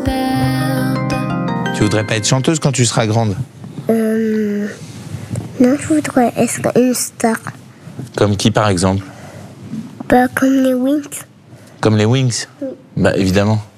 Tu voudrais pas être chanteuse quand tu seras grande? Non, je voudrais être une star. Comme qui, par exemple? Pas comme les Wings. Comme les Wings? Oui. Bah, évidemment.